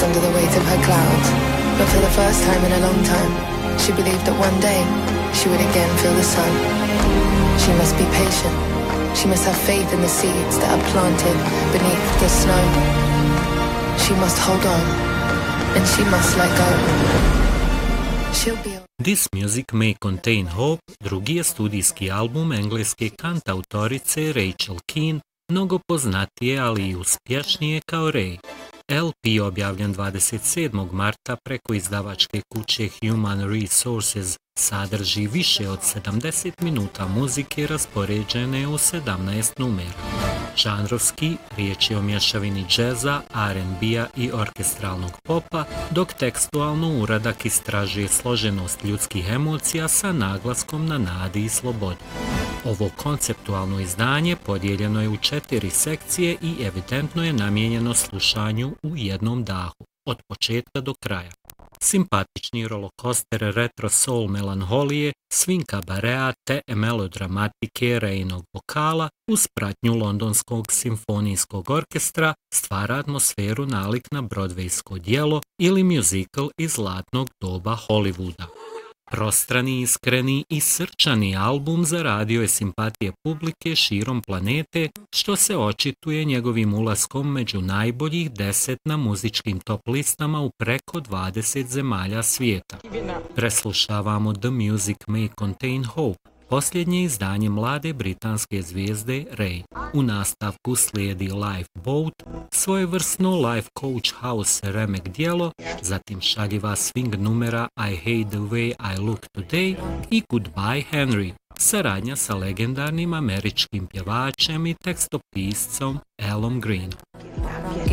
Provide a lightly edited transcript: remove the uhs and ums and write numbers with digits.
under the weight of her clouds. But for the first time in a long time, she believed that one day she would again feel the sun. She must be patient. She must have faith in the seeds that are planted beneath the snow. She must hold on, and she must let go. She'll be This Music May Contain Hope drugi je studijski album engleske kantautorice Rachel Keane, mnogo poznatije ali i uspješnije kao Ray. LP objavljen 27. marta preko izdavačke kuće Human Resources sadrži više od 70 minuta muzike raspoređene u 17 numera. Žanrovski riječ je o mješavini džeza, R&B-a i orkestralnog popa, dok tekstualno uradak istražuje složenost ljudskih emocija sa naglaskom na nadi i slobodi. Ovo konceptualno izdanje podijeljeno je u 4 sekcije i evidentno je namijenjeno slušanju u jednom dahu, od početka do kraja. Simpatični rollercoaster retro soul melanholije, swing kabarea te melodramatike Raynog vokala uz pratnju londonskog simfonijskog orkestra stvara atmosferu nalik na broadwaysko djelo ili muzikal iz zlatnog doba Hollywooda. Prostrani, iskreni i srčani album zaradio je simpatije publike širom planete, što se očituje njegovim ulaskom među najboljih 10 na muzičkim top listama u preko 20 zemalja svijeta. Preslušavamo The Music May Contain Hope, posljednje izdanje mlade britanske zvijezde Ray. U nastavku slijedi Lifeboat, svojevrsno life coach house remek djelo, zatim šaljiva swing numera I Hate the Way I Look Today i Goodbye Henry, saradnja sa legendarnim američkim pjevačem i tekstopiscom Alom Greenom.